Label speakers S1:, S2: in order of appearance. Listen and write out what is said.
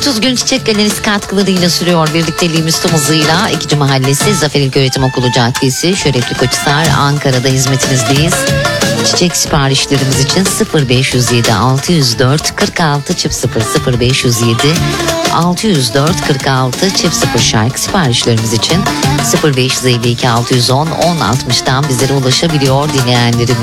S1: 30 gün Çiçek Galerisi katkılarıyla sürüyor birlikteliğimiz tüm hızıyla. 2. Mahallesi Zafer İlköğretim Okulu Caddesi, Şerefli Koçhisar, Ankara'da hizmetinizdeyiz. Çiçek siparişlerimiz için 0507 604 46 0 0507 604 46 0 şarkı siparişlerimiz için 0552 610 1060'dan bizlere ulaşabiliyor dinleyenlerimiz.